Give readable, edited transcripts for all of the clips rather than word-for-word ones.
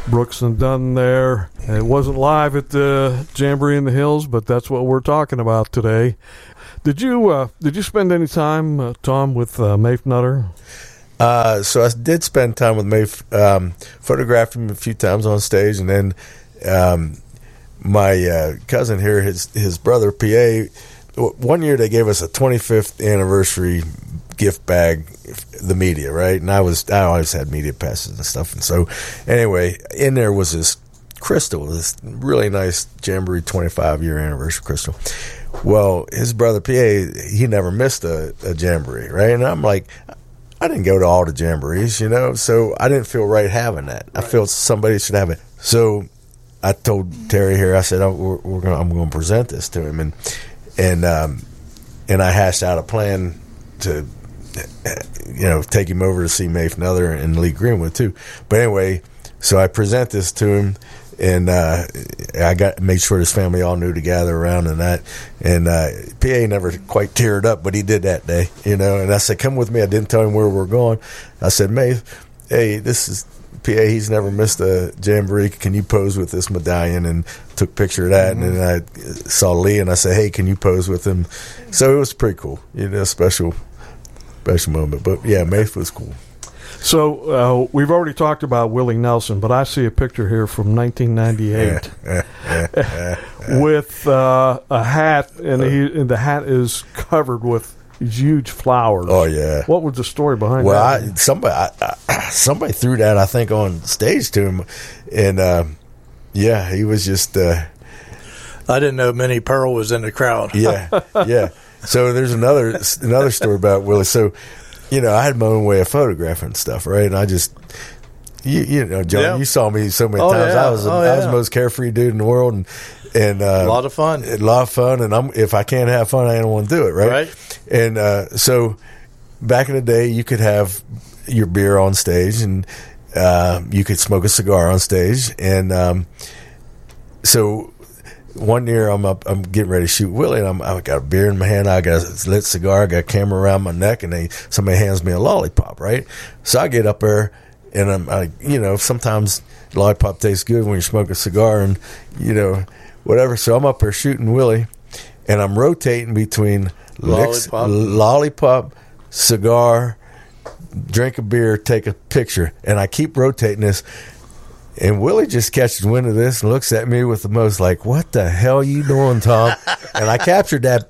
Brooks and Dunn there. It wasn't live at the Jamboree in the Hills, but that's what we're talking about today. Did you spend any time, Tom, with Maeve Nutter? So I did spend time with Maeve, photographed him a few times on stage, and then my cousin here, his brother, PA, one year they gave us a 25th anniversary gift bag, the media, right? And I always had media passes and stuff. And so anyway, in there was this crystal, this really nice Jamboree 25-year anniversary crystal. Well, his brother, PA, he never missed a Jamboree, right? And I'm like, I didn't go to all the Jamborees, so I didn't feel right having that. Right. I felt somebody should have it. So I told Terry here, I said, I'm going to present this to him. And I hashed out a plan to take him over to see Maeve Nutter and Lee Greenwood too. But anyway, so I present this to him, and I made sure his family all knew to gather around and that. And PA never quite teared up, but he did that day, And I said, "Come with me." I didn't tell him where we're going. I said, "Maeve, hey, this is PA. He's never missed a Jamboree. Can you pose with this medallion?" And took a picture of that. Mm-hmm. And then I saw Lee, and I said, "Hey, can you pose with him?" So it was pretty cool, special moment. But yeah, Maeve was cool. So we've already talked about Willie Nelson, but I see a picture here from 1998 with a hat, and the hat is covered with these huge flowers. Oh yeah! What was the story behind that? Well, somebody threw that, I think, on stage to him, and he was just. I didn't know Minnie Pearl was in the crowd. Yeah. So there's another story about Willie. So, I had my own way of photographing stuff, right? And I just, John, you saw me so many times. Yeah. I was the most carefree dude in the world, and a lot of fun. And if I can't have fun, I don't want to do it, right? And so back in the day, you could have your beer on stage, and you could smoke a cigar on stage, and so. One year, I'm getting ready to shoot Willie, and I got a beer in my hand, I got a lit cigar, I got a camera around my neck, and somebody hands me a lollipop, right? So I get up there, and sometimes lollipop tastes good when you smoke a cigar, and whatever. So I'm up there shooting Willie, and I'm rotating between lollipop, cigar, drink a beer, take a picture, and I keep rotating this. And Willie just catches wind of this and looks at me with the most like, "What the hell are you doing, Tom?" And I captured that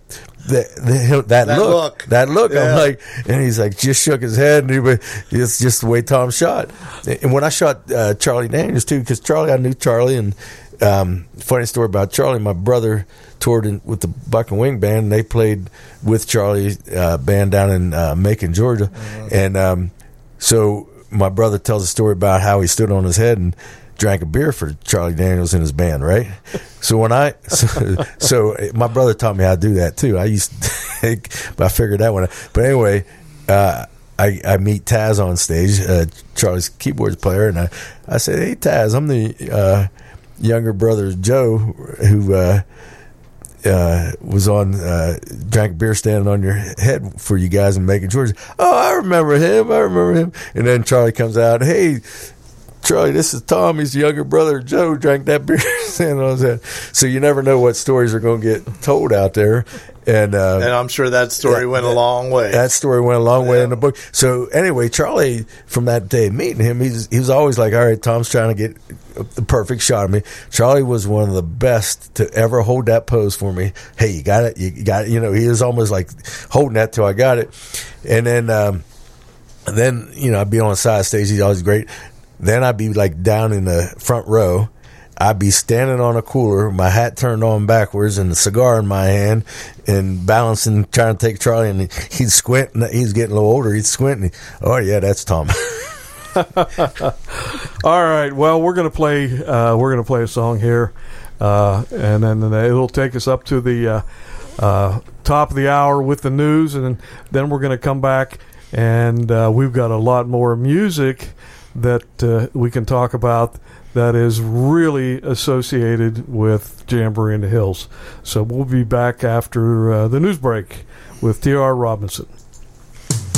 look. Yeah. I'm like, and he's like, just shook his head, and it's just the way Tom shot. And when I shot Charlie Daniels too, because I knew Charlie, and funny story about Charlie, my brother toured with the Buck and Wing band, and they played with Charlie's band down in Macon, Georgia, and so. My brother tells a story about how he stood on his head and drank a beer for Charlie Daniels and his band, right? So so my brother taught me how to do that too. I used to, but I figured that one out. But anyway, I meet Taz on stage, Charlie's keyboards player, and I said, "Hey Taz, I'm the younger brother Joe who was on drank a beer standing on your head for you guys in Macon, Georgia." "Oh, I remember him. And then Charlie comes out, "Hey, Charlie, this is Tom. He's the younger brother of Joe, drank that beer standing on his head." So you never know what stories are going to get told out there. And I'm sure that story went a long way. That story went a long way in the book. So anyway, Charlie, from that day of meeting him, he was always like, "All right, Tom's trying to get the perfect shot of me." Charlie was one of the best to ever hold that pose for me. "Hey, you got it. He was almost like holding that till I got it. And then I'd be on the side stage. He's always great. Then I'd be like down in the front row. I'd be standing on a cooler, my hat turned on backwards, and a cigar in my hand, and balancing, trying to take Charlie. And he'd squint. And he's getting a little older. He'd squint. And "Oh yeah, that's Tom." All right. Well, we're gonna play a song here, and then it'll take us up to the top of the hour with the news, and then we're gonna come back, and we've got a lot more music that we can talk about that is really associated with Jamboree in the Hills. So we'll be back after the news break with T.R. Robinson.